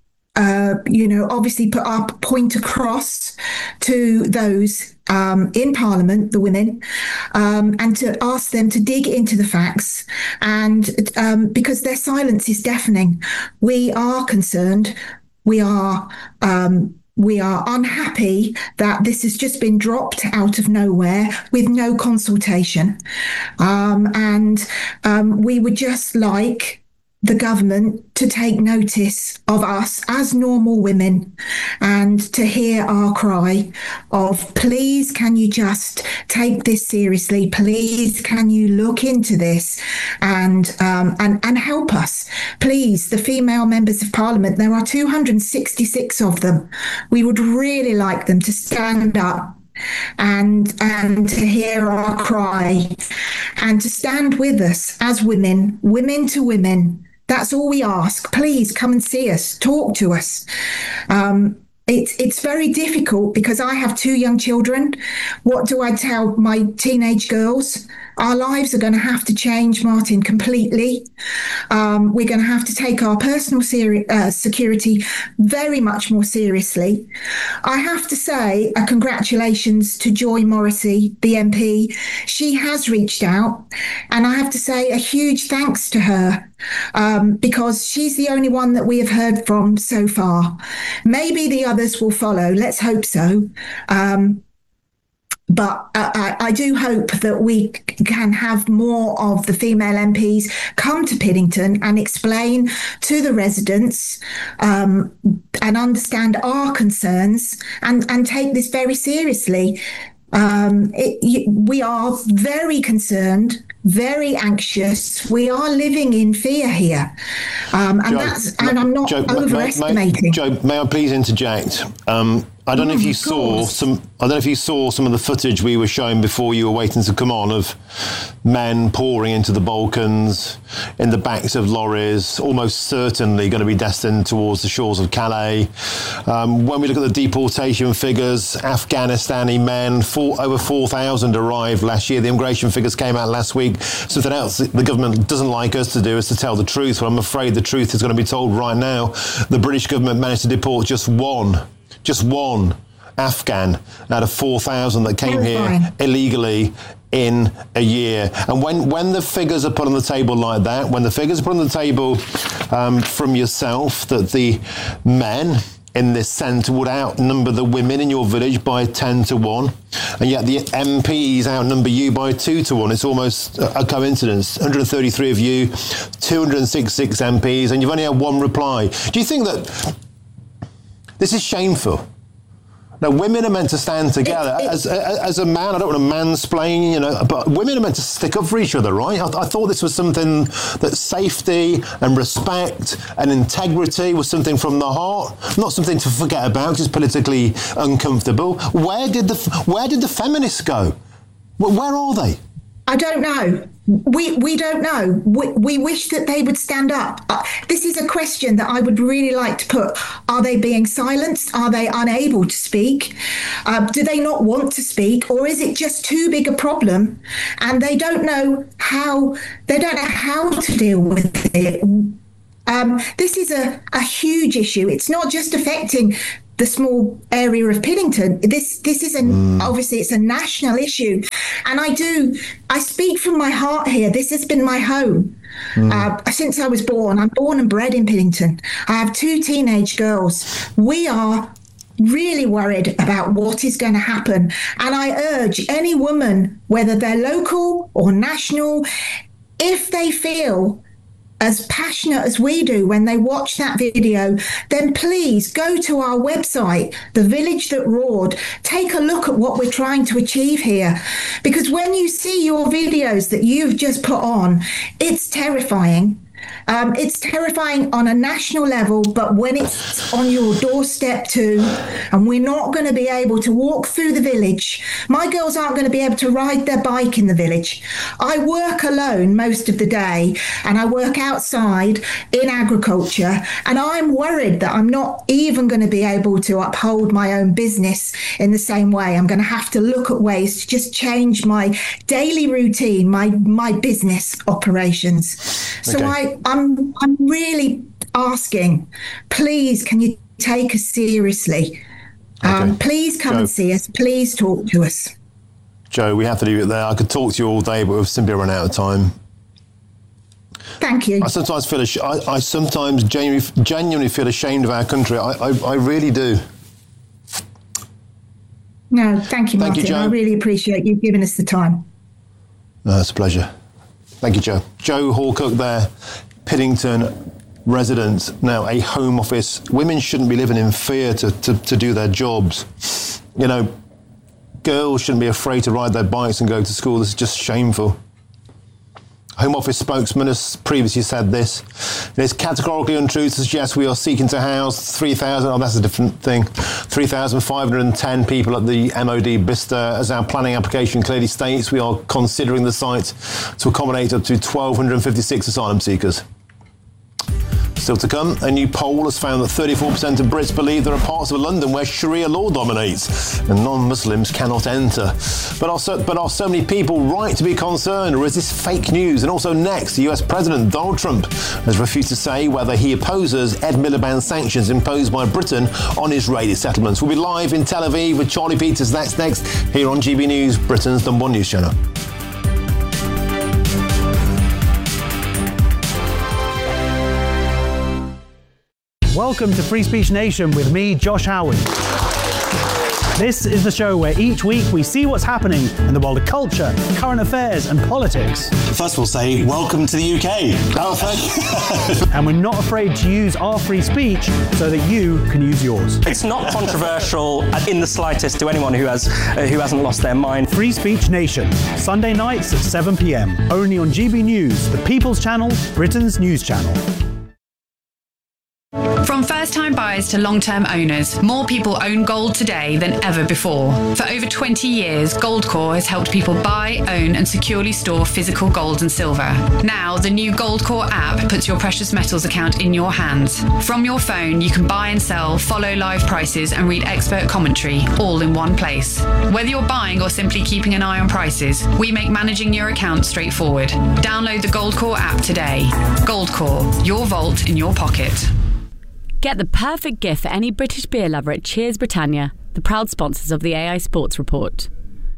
Uh, you know, obviously put our point across to those um, in Parliament, the women, um, and to ask them to dig into the facts. And um, because their silence is deafening, we are concerned. We are um, we are unhappy that this has just been dropped out of nowhere with no consultation. Um, and um, we would just like the government to take notice of us as normal women and to hear our cry of, please, can you just take this seriously? Please, can you look into this and um, and, and help us? Please, the female members of Parliament, there are two hundred sixty-six of them. We would really like them to stand up and and to hear our cry and to stand with us as women, women to women. That's all we ask. Please come and see us, talk to us. Um, it's it's very difficult because I have two young children. What do I tell my teenage girls? Our lives are going to have to change, Martin, completely. Um, we're going to have to take our personal seri- uh, security very much more seriously. I have to say a congratulations to Joy Morrissey, the M P. She has reached out, and I have to say a huge thanks to her um, because she's the only one that we have heard from so far. Maybe the others will follow. Let's hope so. Um, But I, I do hope that we can have more of the female M Ps come to Piddington and explain to the residents um, and understand our concerns and, and take this very seriously. Um, it, we are very concerned, very anxious. We are living in fear here. Um, and Joe, that's, and I'm not Joe, overestimating. May, may, Joe, may I please interject? Um, I don't know Oh if my you saw God. some. I don't know if you saw some of the footage we were showing before you were waiting to come on of men pouring into the Balkans in the backs of lorries, almost certainly going to be destined towards the shores of Calais. Um, when we look at the deportation figures, Afghanistani men, four, over four thousand arrived last year. The immigration figures came out last week. Something else the government doesn't like us to do is to tell the truth. But I'm afraid the truth is going to be told right now. The British government managed to deport just one. Just one Afghan out of four thousand that came Terrifying. here illegally in a year. And when, when the figures are put on the table like that, when the figures are put on the table um, from yourself, that the men in this centre would outnumber the women in your village by ten to one, and yet the M Ps outnumber you by two to one. It's almost a coincidence. one hundred thirty-three of you, two hundred sixty-six M Ps, and you've only had one reply. Do you think that this is shameful? Now, women are meant to stand together. It, it, as, as as a man, I don't want to mansplain, you know, but women are meant to stick up for each other, right? I, I thought this was something that safety and respect and integrity was something from the heart, not something to forget about because it's politically uncomfortable. Where did the where did the feminists go? Where, where are they? I don't know. We we don't know. We, we wish that they would stand up. Uh, this is a question that I would really like to put. Are they being silenced? Are they unable to speak? Uh, do they not want to speak? Or is it just too big a problem and they don't know how, they don't know how to deal with it? Um, this is a, a huge issue. It's not just affecting the small area of Piddington. This this is an mm. obviously it's a national issue, and I do I speak from my heart here. This has been my home mm. uh, since I was born. I'm born and bred in Piddington. I have two teenage girls. We are really worried about what is going to happen, and I urge any woman, whether they're local or national, if they feel as passionate as we do when they watch that video, then please go to our website, The Village That Roared. Take a look at what we're trying to achieve here. Because when you see your videos that you've just put on, it's terrifying. Um, it's terrifying on a national level, but when it's on your doorstep too, and we're not going to be able to walk through the village, my girls aren't going to be able to ride their bike in the village. I work alone most of the day, and I work outside in agriculture, and I'm worried that I'm not even going to be able to uphold my own business in the same way. I'm going to have to look at ways to just change my daily routine, my my business operations. So Okay. I I'm I'm really asking, please, can you take us seriously? Um, Okay. please come Joe. and see us. Please talk to us. Joe, we have to leave it there. I could talk to you all day, but we've simply run out of time. Thank you. I sometimes feel, ash- I, I sometimes genuinely, genuinely feel ashamed of our country. I, I, I really do. No, thank you, Thank you, Martin. Joe. I really appreciate you giving us the time. No, it's a pleasure. Thank you, Joe. Joe Hallcook there, Piddington resident, now a Home Office. Women shouldn't be living in fear to, to, to do their jobs. You know, girls shouldn't be afraid to ride their bikes and go to school. This is just shameful. Home Office spokesman has previously said this. It is categorically untrue to suggest we are seeking to house three thousand, oh, that's a different thing, three thousand five hundred ten people at the M O D Bicester. As our planning application clearly states, we are considering the site to accommodate up to one thousand two hundred fifty-six asylum seekers. Still to come, a new poll has found that thirty-four percent of Brits believe there are parts of London where Sharia law dominates and non-Muslims cannot enter. But are, so, but are so many people right to be concerned, or is this fake news? And also next, U S President Donald Trump has refused to say whether he opposes Ed Miliband sanctions imposed by Britain on Israeli settlements. We'll be live in Tel Aviv with Charlie Peters. That's next here on G B News, Britain's number one news channel. Welcome to Free Speech Nation with me, Josh Howard. This is the show where each week we see what's happening in the world of culture, current affairs and politics. First we'll say, welcome to the U K. Oh, thank you. And we're not afraid to use our free speech so that you can use yours. It's not controversial in the slightest to anyone who has uh, who hasn't lost their mind. Free Speech Nation, Sunday nights at seven p.m. Only on G B News, the People's Channel, Britain's news channel. From first-time buyers rise to long-term owners, more people own gold today than ever before. For over twenty years, Goldcore has helped people buy, own and securely store physical gold and silver. Now, the new Goldcore app puts your precious metals account in your hands. From your phone, you can buy and sell, follow live prices and read expert commentary, all in one place. Whether you're buying or simply keeping an eye on prices, we make managing your account straightforward. Download the Goldcore app today. Goldcore, your vault in your pocket. Get the perfect gift for any British beer lover at Cheers Britannia, the proud sponsors of the A I Sports Report.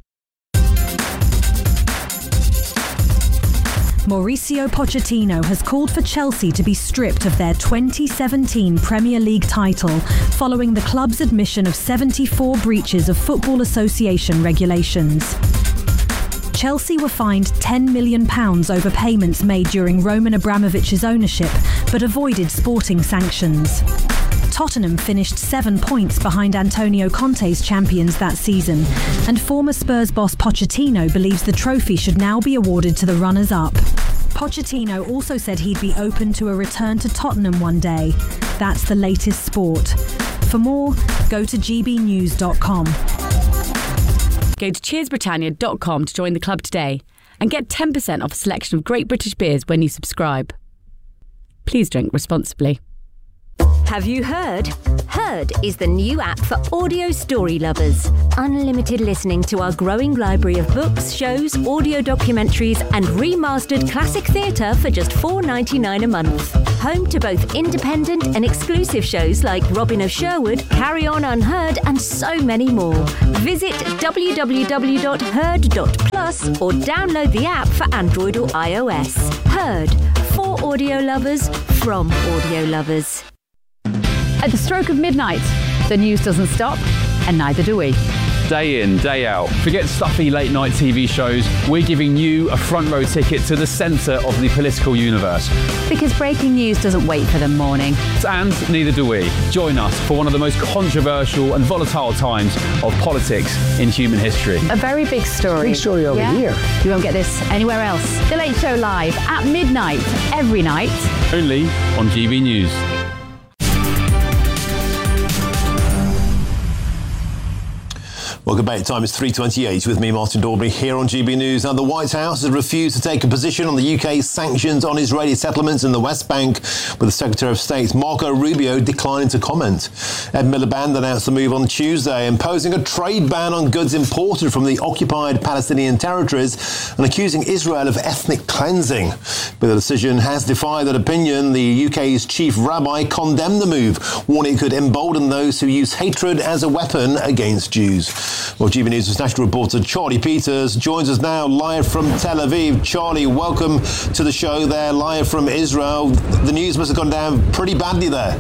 Mauricio Pochettino has called for Chelsea to be stripped of their twenty seventeen Premier League title following the club's admission of seventy-four breaches of Football Association regulations. Chelsea were fined ten million pounds over payments made during Roman Abramovich's ownership, but avoided sporting sanctions. Tottenham finished seven points behind Antonio Conte's champions that season, and former Spurs boss Pochettino believes the trophy should now be awarded to the runners-up. Pochettino also said he'd be open to a return to Tottenham one day. That's the latest sport. For more, go to g b news dot com. Go to cheers britannia dot com to join the club today and get ten percent off a selection of great British beers when you subscribe. Please drink responsibly. Have you heard? Heard is the new app for audio story lovers. Unlimited listening to our growing library of books, shows, audio documentaries and remastered classic theatre for just four dollars ninety-nine a month. Home to both independent and exclusive shows like Robin of Sherwood, Carry On Unheard and so many more. Visit w w w dot heard dot plus or download the app for Android or iOS. Heard, for audio lovers, from audio lovers. At the stroke of midnight, the news doesn't stop, and neither do we. Day in, day out. Forget stuffy late night T V shows. We're giving you a front row ticket to the centre of the political universe. Because breaking news doesn't wait for the morning. And neither do we. Join us for one of the most controversial and volatile times of politics in human history. A very big story. Big story over yeah? here. You won't get this anywhere else. The Late Show live at midnight, every night. Only on G B News. Welcome back. Time is three twenty-eight with me, Martin Daubney, here on G B News. Now, the White House has refused to take a position on the U K's sanctions on Israeli settlements in the West Bank, with the Secretary of State, Marco Rubio, declining to comment. Ed Miliband announced the move on Tuesday, imposing a trade ban on goods imported from the occupied Palestinian territories and accusing Israel of ethnic cleansing. But the decision has divided opinion. The U K's chief rabbi condemned the move, warning it could embolden those who use hatred as a weapon against Jews. Well, G B News' national reporter Charlie Peters joins us now live from Tel Aviv. Charlie, welcome to the show there, live from Israel. The news must have gone down pretty badly there.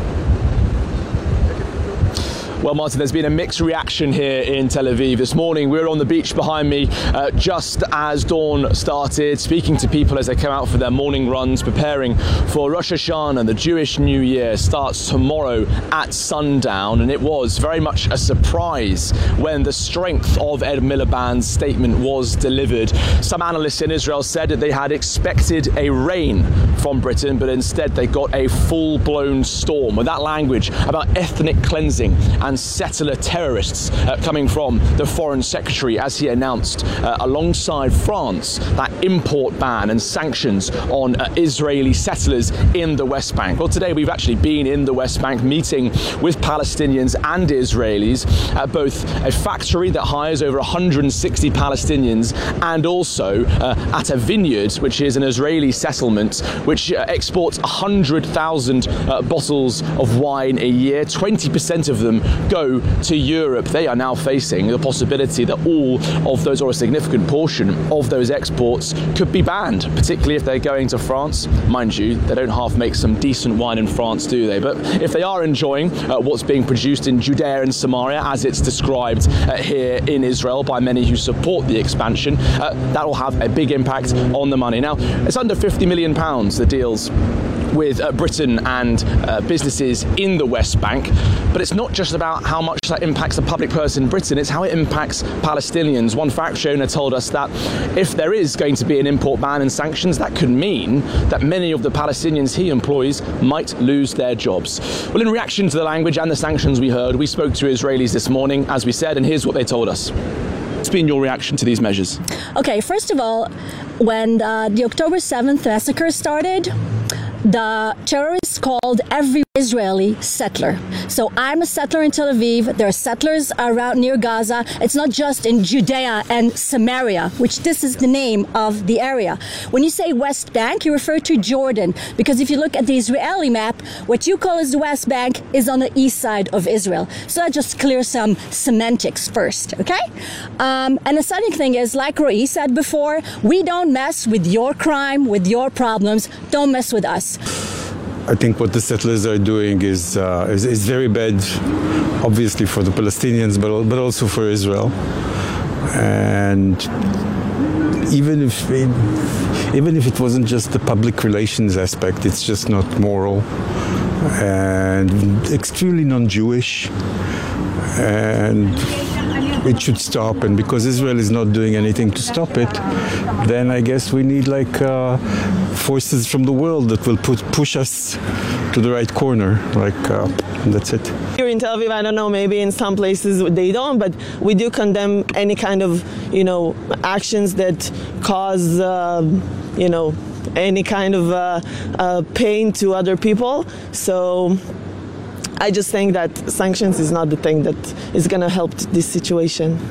Well, Martin, there's been a mixed reaction here in Tel Aviv. This morning, we were on the beach behind me uh, just as dawn started, speaking to people as they come out for their morning runs, preparing for Rosh Hashanah. The Jewish New Year starts tomorrow at sundown, and it was very much a surprise when the strength of Ed Miliband's statement was delivered. Some analysts in Israel said that they had expected a rain from Britain, but instead they got a full-blown storm with that language about ethnic cleansing and and settler terrorists uh, coming from the Foreign Secretary as he announced uh, alongside France that import ban and sanctions on uh, Israeli settlers in the West Bank. Well, today we've actually been in the West Bank meeting with Palestinians and Israelis at both a factory that hires over one hundred sixty Palestinians and also uh, at a vineyard, which is an Israeli settlement which uh, exports one hundred thousand uh, bottles of wine a year. twenty percent of them go to Europe. They are now facing the possibility that all of those, or a significant portion of those exports, could be banned, particularly if they're going to France. Mind you, they don't half make some decent wine in France, do they? But if they are enjoying uh, what's being produced in Judea and Samaria, as it's described uh, here in Israel by many who support the expansion, uh, that will have a big impact on the money. Now, it's under fifty million pounds, the deals with uh, Britain and uh, businesses in the West Bank. But it's not just about how much that impacts the public purse in Britain, it's how it impacts Palestinians. One factory owner told us that if there is going to be an import ban and sanctions, that could mean that many of the Palestinians he employs might lose their jobs. Well, in reaction to the language and the sanctions we heard, we spoke to Israelis this morning, as we said, and here's what they told us. What's been your reaction to these measures? Okay, first of all, when uh, the October seventh massacre started, the terrorists called every Israeli settler. So I'm a settler in Tel Aviv. There are settlers around near Gaza. It's not just in Judea and Samaria, which this is the name of the area. When you say West Bank, you refer to Jordan, because if you look at the Israeli map, what you call as the West Bank is on the east side of Israel. So that just clears some semantics first, okay? Um, and the second thing is, like Roy said before, we don't mess with your crime, with your problems. Don't mess with us. I think what the settlers are doing is, uh, is is very bad, obviously for the Palestinians, but but also for Israel. And even if it, even if it wasn't just the public relations aspect, it's just not moral and extremely non-Jewish, and it should stop. And because Israel is not doing anything to stop it, then I guess we need like uh, forces from the world that will put, push us to the right corner. Like uh, that's it. Here in Tel Aviv, I don't know, maybe in some places they don't, but we do condemn any kind of, you know, actions that cause, uh, you know, any kind of uh, uh, pain to other people. So I just think that sanctions is not the thing that is going to help this situation.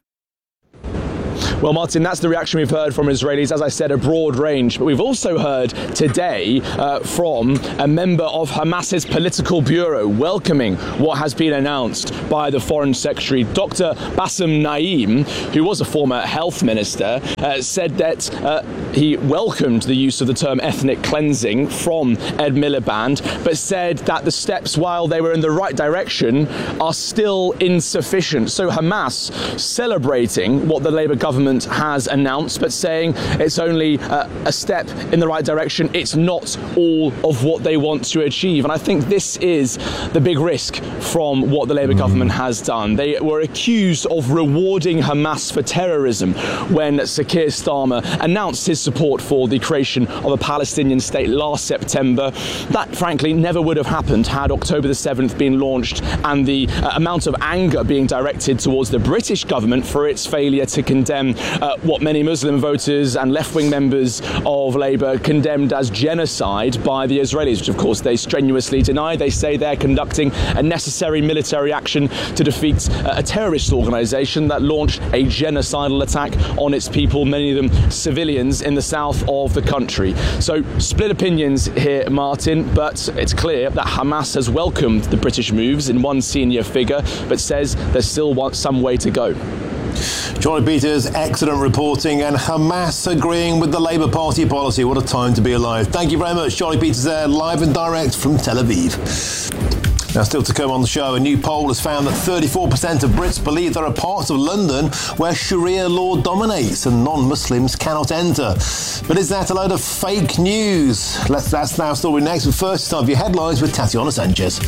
Well, Martin, that's the reaction we've heard from Israelis. As I said, a broad range. But we've also heard today uh, from a member of Hamas's political bureau welcoming what has been announced by the Foreign Secretary. Doctor Bassem Naim, who was a former health minister, uh, said that uh, he welcomed the use of the term ethnic cleansing from Ed Miliband, but said that the steps, while they were in the right direction, are still insufficient. So Hamas celebrating what the Labour government has announced, but saying it's only uh, a step in the right direction. It's not all of what they want to achieve. And I think this is the big risk from what the Labour government has done. They were accused of rewarding Hamas for terrorism when Sir Keir Starmer announced his support for the creation of a Palestinian state last September. That, frankly, never would have happened had October the seventh been launched and the uh, amount of anger being directed towards the British government for its failure to condemn Uh, what many Muslim voters and left-wing members of Labour condemned as genocide by the Israelis, which of course they strenuously deny. They say they're conducting a necessary military action to defeat uh, a terrorist organisation that launched a genocidal attack on its people, many of them civilians in the south of the country. So split opinions here, Martin, but it's clear that Hamas has welcomed the British moves in one senior figure, but says there's still some way to go. Charlie Peters, excellent reporting, and Hamas agreeing with the Labour Party policy. What a time to be alive. Thank you very much, Charlie Peters there, live and direct from Tel Aviv. Now, still to come on the show, a new poll has found that thirty-four percent of Brits believe there are parts of London where Sharia law dominates and non-Muslims cannot enter. But is that a load of fake news? Let's, that's now story next, but first, it's time for your headlines with Tatiana Sanchez.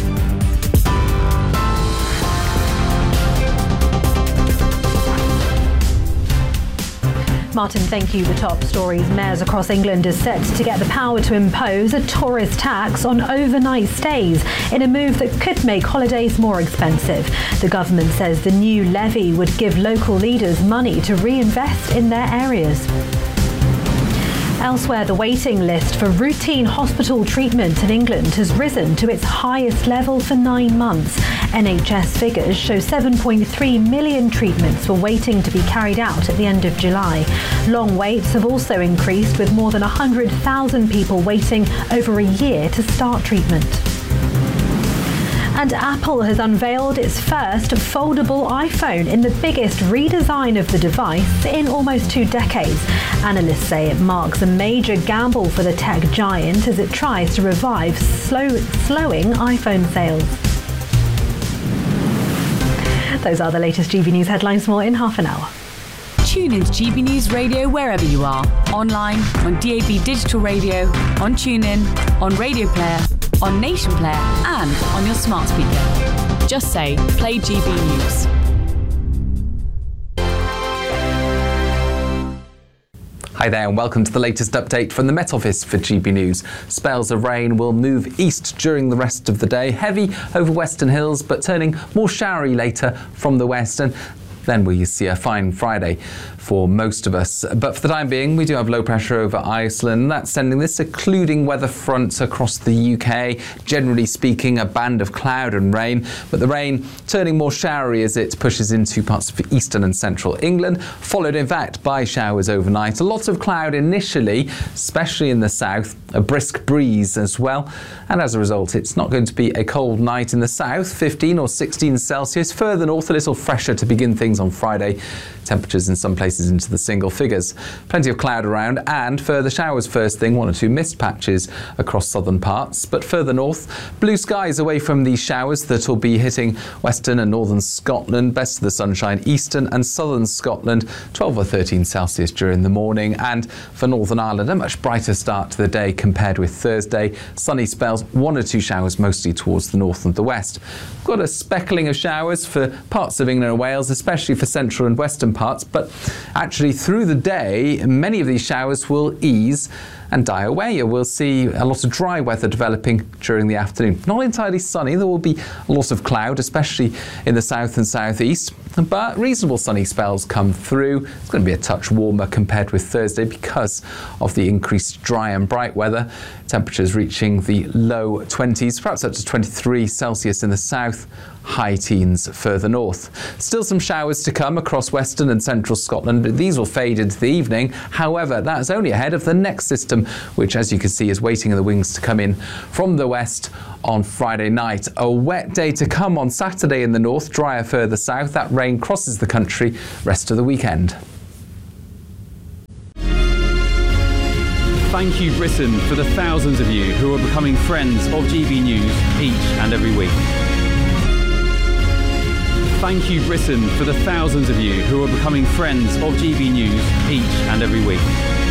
Martin, thank you. The top stories. Mayors across England are set to get the power to impose a tourist tax on overnight stays in a move that could make holidays more expensive. The government says the new levy would give local leaders money to reinvest in their areas. Elsewhere, the waiting list for routine hospital treatment in England has risen to its highest level for nine months. N H S figures show seven point three million treatments were waiting to be carried out at the end of July. Long waits have also increased, with more than one hundred thousand people waiting over a year to start treatment. And Apple has unveiled its first foldable iPhone in the biggest redesign of the device in almost two decades. Analysts say it marks a major gamble for the tech giant as it tries to revive slow, slowing iPhone sales. Those are the latest G B News headlines. More in half an hour. tune into G B News Radio wherever you are. Online, on D A B Digital Radio, on TuneIn, on Radio Player, on Nation Player, and on your smart speaker. Just say, play G B News. Hi there and welcome to the latest update from the Met Office for G B News. Spells of rain will move east during the rest of the day, heavy over Western Hills but turning more showery later from the west, and then we see a fine Friday for most of us. But for the time being, we do have low pressure over Iceland. That's sending this secluding weather front across the U K. Generally speaking, a band of cloud and rain, but the rain turning more showery as it pushes into parts of eastern and central England, followed in fact by showers overnight. A lot of cloud initially, especially in the south, a brisk breeze as well. And as a result, it's not going to be a cold night in the south, fifteen or sixteen Celsius. Further north, a little fresher to begin things on Friday. Temperatures in some places into the single figures. Plenty of cloud around and further showers first thing, one or two mist patches across southern parts. But further north, blue skies away from these showers that will be hitting western and northern Scotland. Best of the sunshine, eastern and southern Scotland, twelve or thirteen Celsius during the morning. And for Northern Ireland, a much brighter start to the day compared with Thursday. Sunny spells, one or two showers mostly towards the north and the west. We've got a speckling of showers for parts of England and Wales, especially for central and western parts, but actually through the day many of these showers will ease and die away. We'll see a lot of dry weather developing during the afternoon. Not entirely sunny, there will be a lot of cloud, especially in the south and southeast, but reasonable sunny spells come through. It's going to be a touch warmer compared with Thursday because of the increased dry and bright weather. Temperatures reaching the low twenties, perhaps up to twenty-three Celsius in the south, high teens further north. Still some showers to come across western and central Scotland. These will fade into the evening. However, that's only ahead of the next system, which, as you can see, is waiting in the wings to come in from the west on Friday night. A wet day to come on Saturday in the north, drier further south. That rain crosses the country rest of the weekend. Thank you, Britain, for the thousands of you who are becoming friends of G B News each and every week. Thank you, Britain, for the thousands of you who are becoming friends of G B News each and every week.